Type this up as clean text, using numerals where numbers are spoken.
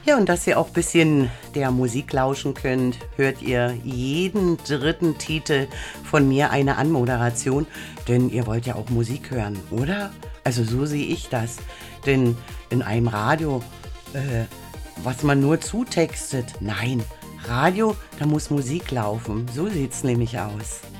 Ja, und dass ihr auch ein bisschen der Musik lauschen könnt, hört ihr jeden dritten Titel von mir eine Anmoderation, denn ihr wollt ja auch Musik hören, oder? Also so sehe ich das, denn in einem Radio, was man nur zutextet, nein, Radio, da muss Musik laufen, so sieht's nämlich aus.